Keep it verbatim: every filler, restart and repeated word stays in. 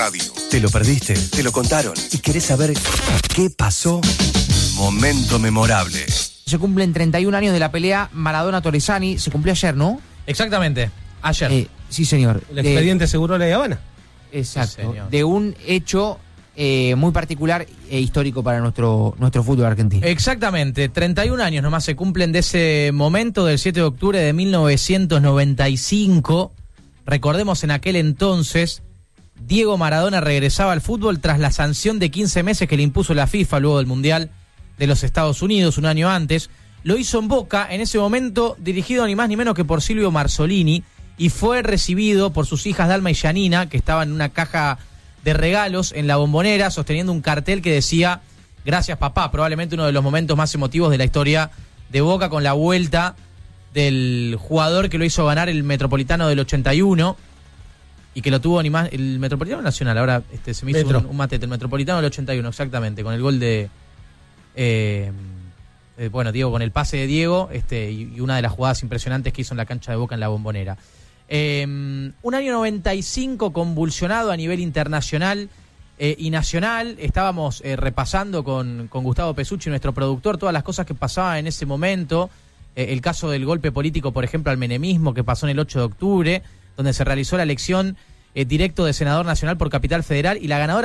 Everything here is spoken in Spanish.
radio. ¿Te lo perdiste? ¿Te lo contaron? ¿Y querés saber qué pasó? Momento memorable. Se cumplen treinta y un años de la pelea Maradona-Torresani. Se cumplió ayer, ¿no? Exactamente, ayer. Eh, sí, señor. El expediente Seguro de Habana. Exacto. Sí, de un hecho eh, muy particular e histórico para nuestro, nuestro fútbol argentino. Exactamente, treinta y un años nomás se cumplen de ese momento, del siete de octubre de mil novecientos noventa y cinco. Recordemos, en aquel entonces, Diego Maradona regresaba al fútbol tras la sanción de quince meses que le impuso la FIFA luego del Mundial de los Estados Unidos un año antes. Lo hizo en Boca, en ese momento dirigido ni más ni menos que por Silvio Marzolini, y fue recibido por sus hijas Dalma y Janina, que estaban en una caja de regalos en la Bombonera, sosteniendo un cartel que decía "Gracias, papá", probablemente uno de los momentos más emotivos de la historia de Boca, con la vuelta del jugador que lo hizo ganar el Metropolitano del ochenta y uno, y que lo tuvo ni más, el Metropolitano Nacional, ahora este se me hizo Metro. un, un matete, el Metropolitano del ochenta y uno, exactamente, con el gol de eh, eh, bueno, Diego, con el pase de Diego, este y, y una de las jugadas impresionantes que hizo en la cancha de Boca en la Bombonera. Eh, un año noventa y cinco convulsionado a nivel internacional eh, y nacional. Estábamos eh, repasando con, con Gustavo Pesucci, nuestro productor, todas las cosas que pasaban en ese momento. Eh, el caso del golpe político, por ejemplo, al menemismo, que pasó en el ocho de octubre, donde se realizó la elección eh, directo de senador nacional por Capital Federal, y la ganadora